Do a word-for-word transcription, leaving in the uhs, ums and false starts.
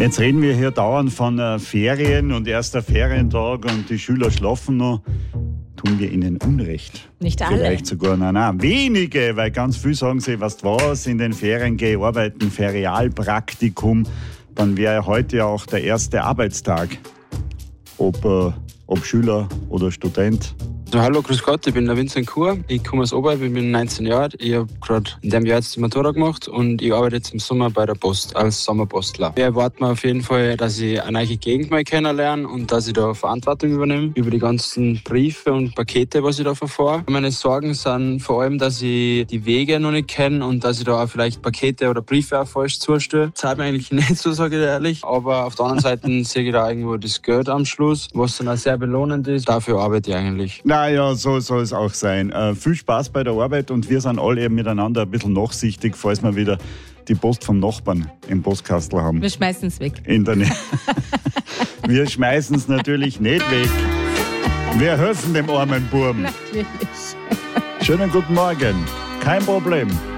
Jetzt reden wir hier dauernd von äh, Ferien und erster Ferientag und die Schüler schlafen noch. Tun wir ihnen Unrecht? Nicht alle. Vielleicht sogar, nein, nein, wenige, weil ganz viel sagen sie, weißt du was, in den Ferien gehe ich arbeiten, Ferialpraktikum, dann wäre heute ja auch der erste Arbeitstag. Ob, äh, ob Schüler oder Student. Also, hallo, grüß Gott, ich bin der Vincent Kur. Ich komme aus Oberb, ich bin neunzehn Jahre. Ich habe gerade in dem Jahr jetzt die Matura gemacht und ich arbeite jetzt im Sommer bei der Post als Sommerpostler. Wir erwarten auf jeden Fall, dass ich eine neue Gegend mal kennenlerne und dass ich da Verantwortung übernehme über die ganzen Briefe und Pakete, was ich da verfahre. Meine Sorgen sind vor allem, dass ich die Wege noch nicht kenne und dass ich da auch vielleicht Pakete oder Briefe auch falsch zustelle. Das zahlt mir eigentlich nicht so, sage ich ehrlich. Aber auf der anderen Seite sehe ich da irgendwo das Geld am Schluss, was dann auch sehr belohnend ist. Dafür arbeite ich eigentlich. Na ja, so soll es auch sein. Äh, viel Spaß bei der Arbeit und wir sind alle eben miteinander ein bisschen nachsichtig, falls wir wieder die Post vom Nachbarn im Postkastel haben. Wir schmeißen es weg. In der Nähe. Wir schmeißen es natürlich nicht weg. Wir helfen dem armen Buben. Natürlich. Schönen guten Morgen. Kein Problem.